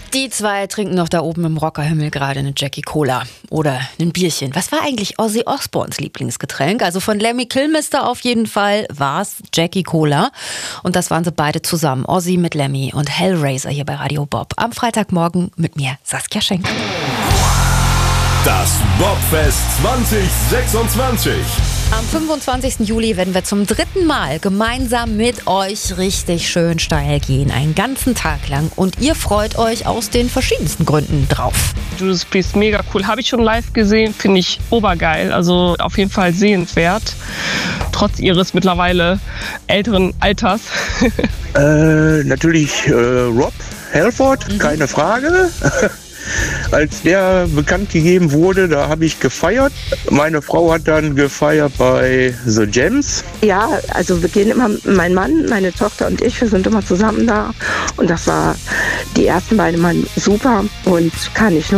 Die zwei trinken noch da oben im Rockerhimmel gerade eine Jackie Cola oder ein Bierchen. Was war eigentlich Ozzy Osbournes Lieblingsgetränk? Also von Lemmy Kilmister auf jeden Fall war es Jackie Cola. Und das waren sie beide zusammen. Ozzy mit Lemmy und Hellraiser hier bei Radio Bob. Am Freitagmorgen mit mir, Saskia Schenk. Das Bobfest 2026. Am 25. Juli werden wir zum 3. Mal gemeinsam mit euch richtig schön steil gehen. Einen ganzen Tag lang. Und ihr freut euch aus den verschiedensten Gründen drauf. Judas Priest, mega cool. Habe ich schon live gesehen, finde ich obergeil. Also auf jeden Fall sehenswert. Trotz ihres mittlerweile älteren Alters. Natürlich Rob Halford, keine Frage. Als der bekannt gegeben wurde, da habe ich gefeiert. Meine Frau hat dann gefeiert bei The Gems. Ja, also wir gehen immer, mein Mann, meine Tochter und ich, wir sind immer zusammen da. Und das war die ersten beiden Mal super und kann ich nur